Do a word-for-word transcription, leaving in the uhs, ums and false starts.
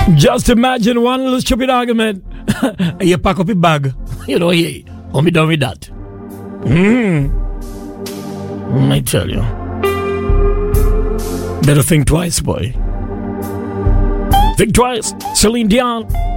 Just imagine one little stupid argument. You pack up your bag. You know, yeah, how me done with that? Hmm. I tell you. Better think twice, boy. Think twice. Celine Dion.